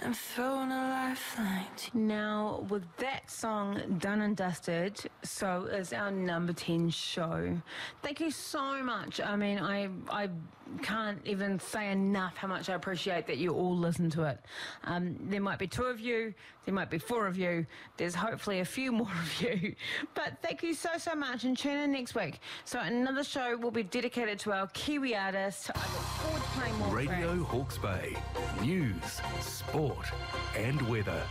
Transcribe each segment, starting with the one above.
and thrown a lifeline. Now, with that song done and dusted, so is our number 10 show. Thank you so much. I mean, I can't even say enough how much I appreciate that you all listen to it. There might be 2 of you, there might be 4 of you, there's hopefully a few more of you. But thank you so much, and tune in next week. So another show will be dedicated to our Kiwi artists. I look forward to playing more. Radio Hawke's Bay. News, sport and weather.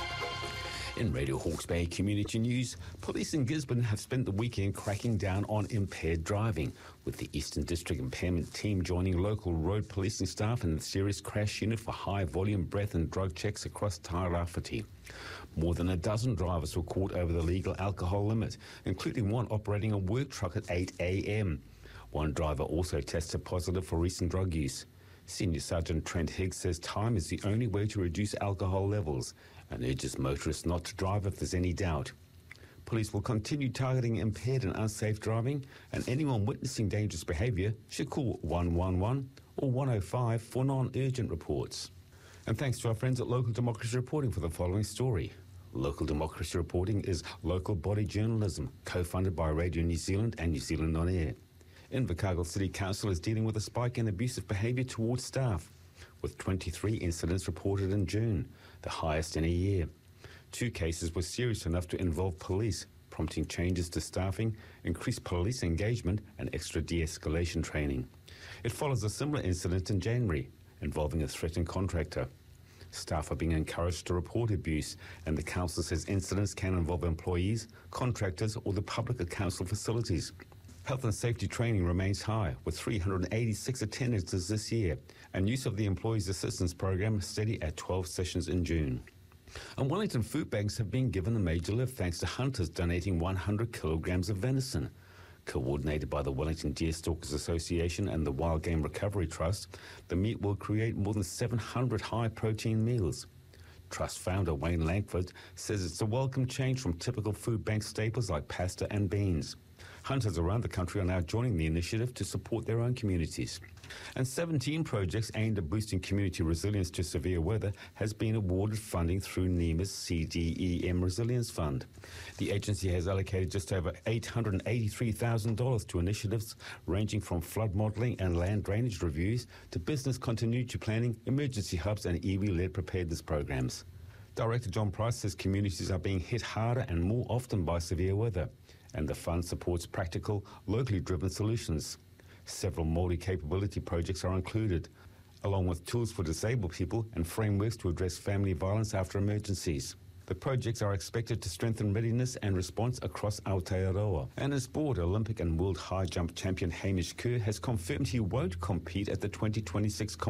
In Radio Hawke's Bay Community News, police in Gisborne have spent the weekend cracking down on impaired driving, with the Eastern District Impairment Team joining local road policing staff and the Serious Crash Unit for high-volume breath and drug checks across Tairāwhiti. More than a dozen drivers were caught over the legal alcohol limit, including one operating a work truck at 8 a.m. One driver also tested positive for recent drug use. Senior Sergeant Trent Higgs says time is the only way to reduce alcohol levels and urges motorists not to drive if there's any doubt. Police will continue targeting impaired and unsafe driving, and anyone witnessing dangerous behaviour should call 111 or 105 for non-urgent reports. And thanks to our friends at Local Democracy Reporting for the following story. Local Democracy Reporting is local body journalism, co-funded by Radio New Zealand and New Zealand On Air. Invercargill City Council is dealing with a spike in abusive behaviour towards staff, with 23 incidents reported in June, the highest in a year. 2 cases were serious enough to involve police, prompting changes to staffing, increased police engagement and extra de-escalation training. It follows a similar incident in January, involving a threatened contractor. Staff are being encouraged to report abuse, and the council says incidents can involve employees, contractors or the public at council facilities. Health and safety training remains high, with 386 attendances this year, and use of the Employees Assistance Program steady at 12 sessions in June. And Wellington food banks have been given a major lift thanks to hunters donating 100 kilograms of venison. Coordinated by the Wellington Deerstalkers Association and the Wild Game Recovery Trust, the meat will create more than 700 high-protein meals. Trust founder Wayne Langford says it's a welcome change from typical food bank staples like pasta and beans. Hunters around the country are now joining the initiative to support their own communities. And 17 projects aimed at boosting community resilience to severe weather has been awarded funding through NEMA's CDEM Resilience Fund. The agency has allocated just over $883,000 to initiatives ranging from flood modelling and land drainage reviews to business continuity planning, emergency hubs and iwi-led preparedness programs. Director John Price says communities are being hit harder and more often by severe weather, and the fund supports practical, locally driven solutions. Several multi-capability projects are included, along with tools for disabled people and frameworks to address family violence after emergencies. The projects are expected to strengthen readiness and response across Aotearoa. And in sport, Olympic and world high jump champion Hamish Kerr has confirmed he won't compete at the 2026